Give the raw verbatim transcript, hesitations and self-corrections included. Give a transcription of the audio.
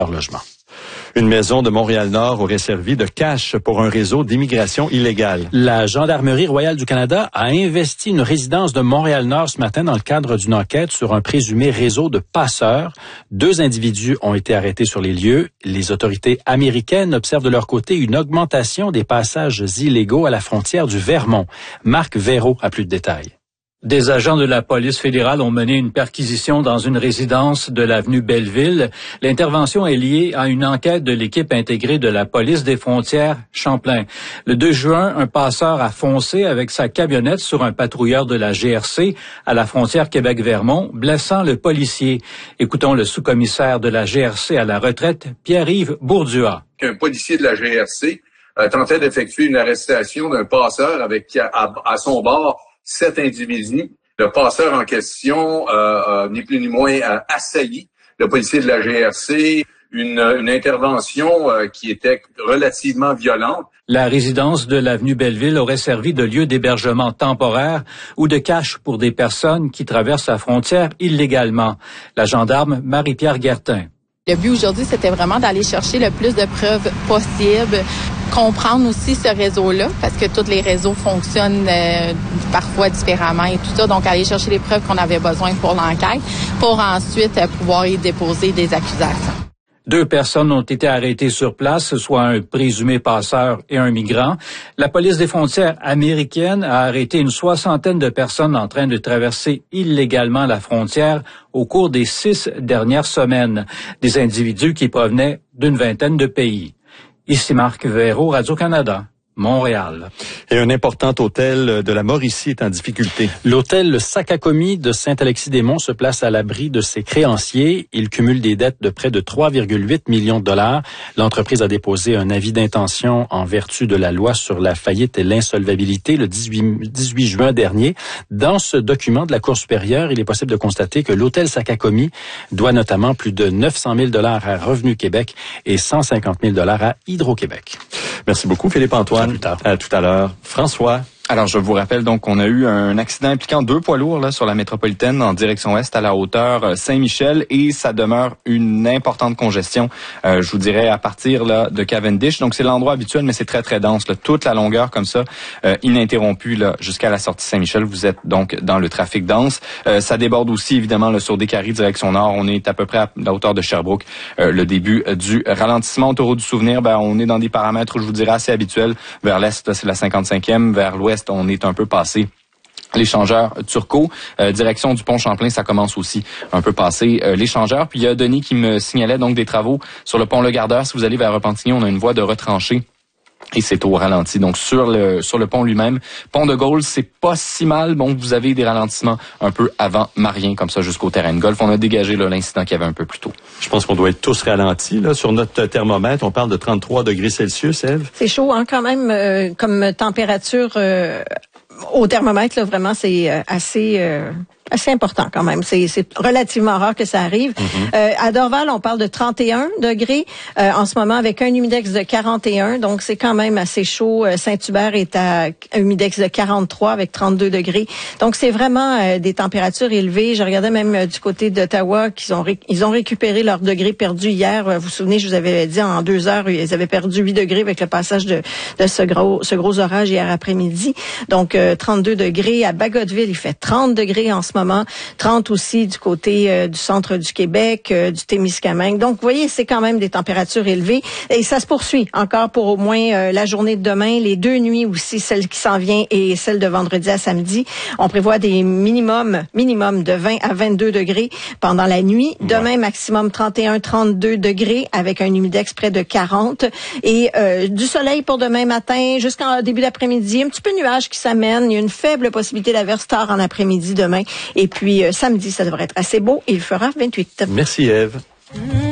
leur logement. Une maison de Montréal-Nord aurait servi de cache pour un réseau d'immigration illégale. La Gendarmerie royale du Canada a investi une résidence de Montréal-Nord ce matin dans le cadre d'une enquête sur un présumé réseau de passeurs. Deux individus ont été arrêtés sur les lieux. Les autorités américaines observent de leur côté une augmentation des passages illégaux à la frontière du Vermont. Marc Véraud a plus de détails. Des agents de la police fédérale ont mené une perquisition dans une résidence de l'avenue Belleville. L'intervention est liée à une enquête de l'équipe intégrée de la police des frontières Champlain. Le deux juin, un passeur a foncé avec sa camionnette sur un patrouilleur de la G R C à la frontière Québec-Vermont, blessant le policier. Écoutons le sous-commissaire de la G R C à la retraite, Pierre-Yves Bourdua. Un policier de la G R C euh, tentait d'effectuer une arrestation d'un passeur avec à, à son bord sept individus. Le passeur en question, euh, euh, ni plus ni moins, a assailli le policier de la G R C, une, une intervention euh, qui était relativement violente. La résidence de l'avenue Belleville aurait servi de lieu d'hébergement temporaire ou de cache pour des personnes qui traversent la frontière illégalement. La gendarme Marie-Pierre Guertin. Le but aujourd'hui, c'était vraiment d'aller chercher le plus de preuves possibles, comprendre aussi ce réseau-là, parce que tous les réseaux fonctionnent euh, parfois différemment et tout ça. Donc, aller chercher les preuves qu'on avait besoin pour l'enquête, pour ensuite euh, pouvoir y déposer des accusations. Deux personnes ont été arrêtées sur place, soit un présumé passeur et un migrant. La police des frontières américaine a arrêté une soixantaine de personnes en train de traverser illégalement la frontière au cours des six dernières semaines. Des individus qui provenaient d'une vingtaine de pays. Ici Marc Véraud, Radio-Canada. Montréal. Et un important hôtel de la Mauricie est en difficulté. L'hôtel Le Sakakomi de Saint-Alexis-des-Monts se place à l'abri de ses créanciers. Il cumule des dettes de près de trois virgule huit millions de dollars. L'entreprise a déposé un avis d'intention en vertu de la loi sur la faillite et l'insolvabilité le dix-huit juin dernier. Dans ce document de la Cour supérieure, il est possible de constater que l'hôtel Sakakomi doit notamment plus de neuf cent mille dollars à Revenu Québec et cent cinquante mille dollars à Hydro-Québec. Merci beaucoup, Philippe-Antoine. À plus tard. À tout à l'heure. François. Alors, je vous rappelle donc qu'on a eu un accident impliquant deux poids lourds là sur la métropolitaine en direction ouest à la hauteur Saint-Michel et ça demeure une importante congestion, euh, je vous dirais, à partir là de Cavendish. Donc, c'est l'endroit habituel, mais c'est très, très dense. Là, toute la longueur comme ça, euh, ininterrompue là jusqu'à la sortie Saint-Michel. Vous êtes donc dans le trafic dense. Euh, ça déborde aussi, évidemment, là, sur Descaries, direction nord. On est à peu près à la hauteur de Sherbrooke. Euh, le début euh, du ralentissement. Autoroute du Souvenir, ben, on est dans des paramètres, je vous dirais, assez habituels. Vers l'est, là, c'est la cinquante-cinquième. Vers l'ouest, on est un peu passé l'échangeur Turcot, euh, direction du pont Champlain, ça commence aussi un peu passé euh, l'échangeur. Puis il y a Denis qui me signalait donc des travaux sur le pont Le Gardeur. Si vous allez vers Repentigny, on a une voie de retranchée. Et c'est au ralenti. Donc, sur le sur le pont lui-même, pont de Gaulle, c'est pas si mal. Bon, vous avez des ralentissements un peu avant Marien, comme ça, jusqu'au terrain de golf. On a dégagé là l'incident qu'il y avait un peu plus tôt. Je pense qu'on doit être tous ralentis. Là, sur notre thermomètre, on parle de trente-trois degrés Celsius, Ève. C'est chaud, hein, quand même, euh, comme température euh, au thermomètre, là, vraiment, c'est euh, assez... Euh assez important quand même. C'est, c'est relativement rare que ça arrive. Mm-hmm. Euh, à Dorval, on parle de trente et un degrés euh, en ce moment avec un humidex de quarante et un. Donc, c'est quand même assez chaud. Saint-Hubert est à un humidex de quarante-trois avec trente-deux degrés. Donc, c'est vraiment euh, des températures élevées. Je regardais même euh, du côté d'Ottawa qu'ils ont, ré- ils ont récupéré leurs degrés perdus hier. Vous vous souvenez, je vous avais dit en deux heures, ils avaient perdu huit degrés avec le passage de, de ce gros, ce gros orage hier après-midi. Donc, euh, trente-deux degrés. À Bagotville, il fait trente degrés en ce moment. trente aussi du côté euh, du centre du Québec, euh, du Témiscamingue. Donc, vous voyez, c'est quand même des températures élevées. Et ça se poursuit encore pour au moins euh, la journée de demain, les deux nuits aussi, celle qui s'en vient et celle de vendredi à samedi. On prévoit des minimums, minimum de vingt à vingt-deux degrés pendant la nuit. Demain, maximum trente et un à trente-deux degrés avec un humidex près de quarante. Et euh, du soleil pour demain matin jusqu'en début d'après-midi. Un petit peu de nuages qui s'amènent. Il y a une faible possibilité d'averse tard en après-midi demain. Et puis, euh, samedi, ça devrait être assez beau et il fera vingt-huit. Merci, Ève. Mmh.